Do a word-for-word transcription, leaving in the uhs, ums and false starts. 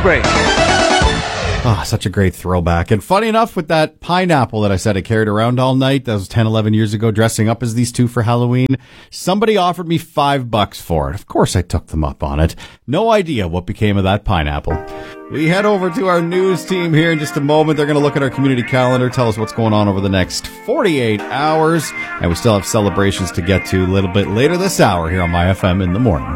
break. Ah, oh, such a great throwback. And funny enough, with that pineapple that I said I carried around all night, that was ten, eleven years ago, dressing up as these two for Halloween, somebody offered me five bucks for it. Of course I took them up on it. No idea what became of that pineapple. We head over to our news team here in just a moment. They're going to look at our community calendar, tell us what's going on over the next forty-eight hours. And we still have celebrations to get to a little bit later this hour here on My F M in the morning.